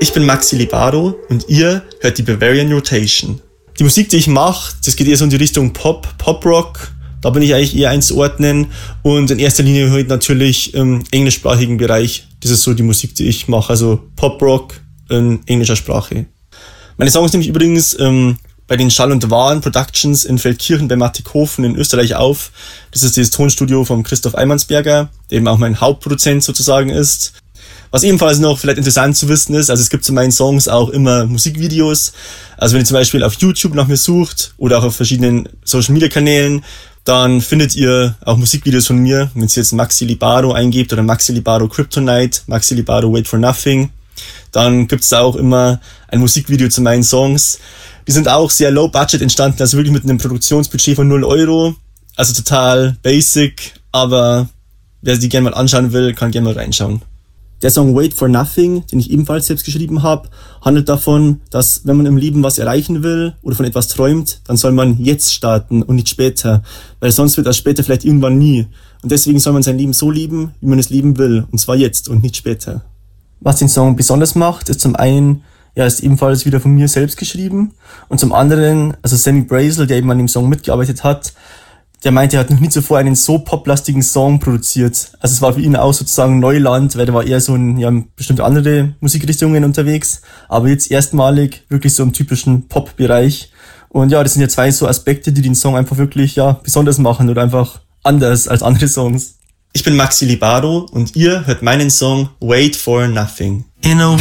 Ich bin Maxi Libado und ihr hört die Bavarian Rotation. Die Musik, die ich mache, das geht eher so in die Richtung Pop, Pop-Rock. Da bin ich eigentlich eher einzuordnen. Und in erster Linie halt natürlich im englischsprachigen Bereich. Das ist so die Musik, die ich mache. Also Pop-Rock in englischer Sprache. Meine Songs nehme ich übrigens bei den Schall und Waren Productions in Feldkirchen bei Mattighofen in Österreich auf. Das ist das Tonstudio von Christoph Eimansberger, der eben auch mein Hauptproduzent sozusagen ist. Was ebenfalls noch vielleicht interessant zu wissen ist, also es gibt zu meinen Songs auch immer Musikvideos. Also wenn ihr zum Beispiel auf YouTube nach mir sucht oder auch auf verschiedenen Social Media Kanälen, dann findet ihr auch Musikvideos von mir. Wenn ihr jetzt Maxi Libado eingebt oder Maxi Libado Kryptonite, Maxi Libado Wait for Nothing, dann gibt's da auch immer ein Musikvideo zu meinen Songs. Die sind auch sehr low budget entstanden, also wirklich mit einem Produktionsbudget von 0 €. Also total basic, aber wer die gerne mal anschauen will, kann gerne mal reinschauen. Der Song Wait for Nothing, den ich ebenfalls selbst geschrieben habe, handelt davon, dass wenn man im Leben was erreichen will oder von etwas träumt, dann soll man jetzt starten und nicht später, weil sonst wird das später vielleicht irgendwann nie. Und deswegen soll man sein Leben so leben, wie man es leben will, und zwar jetzt und nicht später. Was den Song besonders macht, ist zum einen, ist ebenfalls wieder von mir selbst geschrieben, und zum anderen, also Sammy Brazel, der eben an dem Song mitgearbeitet hat, der meinte, er hat noch nie zuvor einen so poplastigen Song produziert. Also es war für ihn auch sozusagen Neuland, weil der war eher so in bestimmte andere Musikrichtungen unterwegs, aber jetzt erstmalig wirklich so im typischen Pop-Bereich. Und ja, das sind ja 2 so Aspekte, die den Song einfach wirklich besonders machen oder einfach anders als andere Songs. Ich bin Maxi Libado und ihr hört meinen Song Wait for Nothing.